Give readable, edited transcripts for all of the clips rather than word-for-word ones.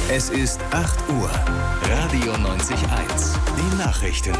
Es ist 8 Uhr. Radio 90.1. Die Nachrichten.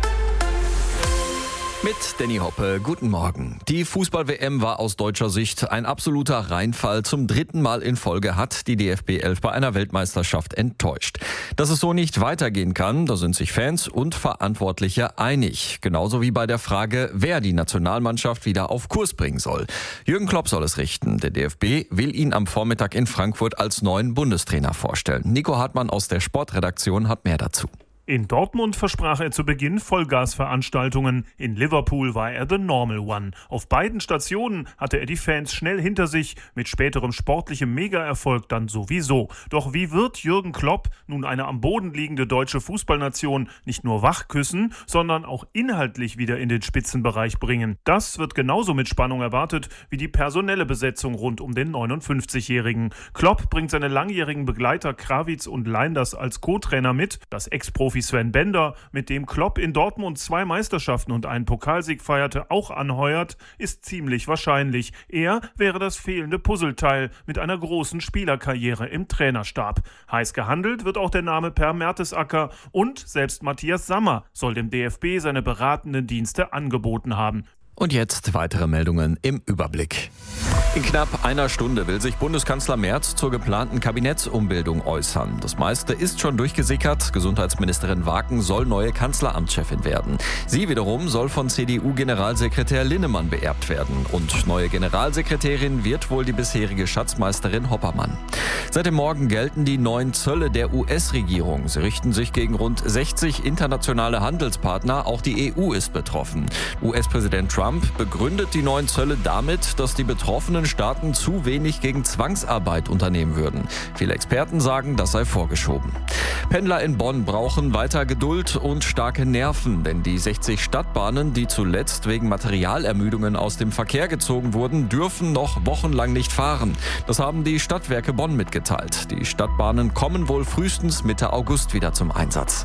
Mit Danny Hoppe, guten Morgen. Die Fußball-WM war aus deutscher Sicht ein absoluter Reinfall. Zum 3. Mal in Folge hat die DFB 11 bei einer Weltmeisterschaft enttäuscht. Dass es so nicht weitergehen kann, da sind sich Fans und Verantwortliche einig. Genauso wie bei der Frage, wer die Nationalmannschaft wieder auf Kurs bringen soll. Jürgen Klopp soll es richten. Der DFB will ihn am Vormittag in Frankfurt als neuen Bundestrainer vorstellen. Nico Hartmann aus der Sportredaktion hat mehr dazu. In Dortmund versprach er zu Beginn Vollgasveranstaltungen. In Liverpool war er the normal one. Auf beiden Stationen hatte er die Fans schnell hinter sich, mit späterem sportlichem Mega-Erfolg dann sowieso. Doch wie wird Jürgen Klopp nun eine am Boden liegende deutsche Fußballnation nicht nur wachküssen, sondern auch inhaltlich wieder in den Spitzenbereich bringen? Das wird genauso mit Spannung erwartet wie die personelle Besetzung rund um den 59-Jährigen. Klopp bringt seine langjährigen Begleiter Krawietz und Leinders als Co-Trainer mit. Das Ex-Profi Sven Bender, mit dem Klopp in Dortmund 2 Meisterschaften und einen Pokalsieg feierte, auch anheuert, ist ziemlich wahrscheinlich. Er wäre das fehlende Puzzleteil mit einer großen Spielerkarriere im Trainerstab. Heiß gehandelt wird auch der Name Per Mertesacker und selbst Matthias Sammer soll dem DFB seine beratenden Dienste angeboten haben. Und jetzt weitere Meldungen im Überblick. In knapp einer Stunde will sich Bundeskanzler Merz zur geplanten Kabinettsumbildung äußern. Das meiste ist schon durchgesickert. Gesundheitsministerin Waken soll neue Kanzleramtschefin werden. Sie wiederum soll von CDU-Generalsekretär Linnemann beerbt werden. Und neue Generalsekretärin wird wohl die bisherige Schatzmeisterin Hoppermann. Seit dem Morgen gelten die neuen Zölle der US-Regierung. Sie richten sich gegen rund 60 internationale Handelspartner. Auch die EU ist betroffen. US-Präsident Trump begründet die neuen Zölle damit, dass die betroffenen Staaten zu wenig gegen Zwangsarbeit unternehmen würden. Viele Experten sagen, das sei vorgeschoben. Pendler in Bonn brauchen weiter Geduld und starke Nerven, denn die 60 Stadtbahnen, die zuletzt wegen Materialermüdungen aus dem Verkehr gezogen wurden, dürfen noch wochenlang nicht fahren. Das haben die Stadtwerke Bonn mitgeteilt. Die Stadtbahnen kommen wohl frühestens Mitte August wieder zum Einsatz.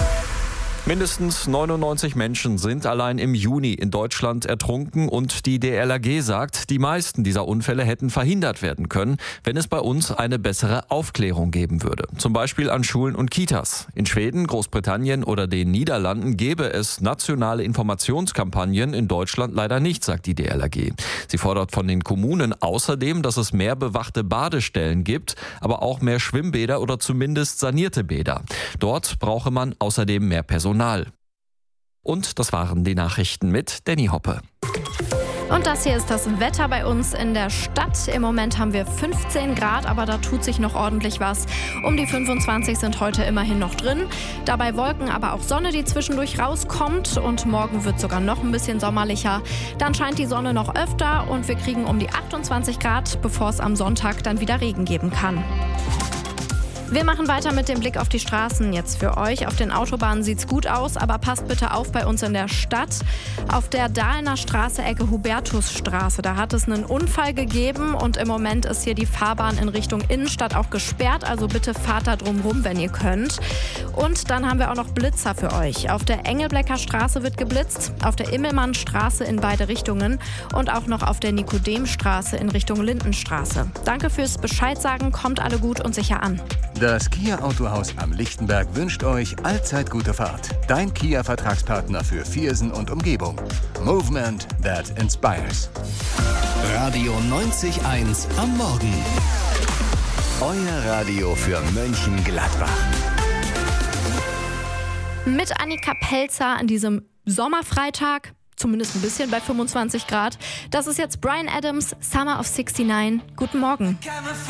Mindestens 99 Menschen sind allein im Juni in Deutschland ertrunken und die DLRG sagt, die meisten dieser Unfälle hätten verhindert werden können, wenn es bei uns eine bessere Aufklärung geben würde. Zum Beispiel an Schulen und Kitas. In Schweden, Großbritannien oder den Niederlanden gäbe es nationale Informationskampagnen, in Deutschland leider nicht, sagt die DLRG. Sie fordert von den Kommunen außerdem, dass es mehr bewachte Badestellen gibt, aber auch mehr Schwimmbäder oder zumindest sanierte Bäder. Dort brauche man außerdem mehr Personal. Und das waren die Nachrichten mit Danny Hoppe. Und das hier ist das Wetter bei uns in der Stadt. Im Moment haben wir 15 Grad, aber da tut sich noch ordentlich was. Um die 25 sind heute immerhin noch drin. Dabei Wolken, aber auch Sonne, die zwischendurch rauskommt. Und morgen wird sogar noch ein bisschen sommerlicher. Dann scheint die Sonne noch öfter und wir kriegen um die 28 Grad, bevor es am Sonntag dann wieder Regen geben kann. Wir machen weiter mit dem Blick auf die Straßen jetzt für euch. Auf den Autobahnen sieht's gut aus, aber passt bitte auf bei uns in der Stadt. Auf der Dahlener Straße, Ecke Hubertusstraße, da hat es einen Unfall gegeben und im Moment ist hier die Fahrbahn in Richtung Innenstadt auch gesperrt. Also bitte fahrt da drum rum, wenn ihr könnt. Und dann haben wir auch noch Blitzer für euch. Auf der Engelblecker Straße wird geblitzt, auf der Immelmannstraße in beide Richtungen und auch noch auf der Nikodemstraße in Richtung Lindenstraße. Danke fürs Bescheid sagen, kommt alle gut und sicher an. Das Kia Autohaus am Lichtenberg wünscht euch allzeit gute Fahrt. Dein Kia-Vertragspartner für Viersen und Umgebung. Movement that inspires. Radio 90.1 am Morgen. Euer Radio für Mönchengladbach. Mit Annika Pelzer an diesem Sommerfreitag. Zumindest ein bisschen bei 25 Grad. Das ist jetzt Bryan Adams, Summer of 69. Guten Morgen.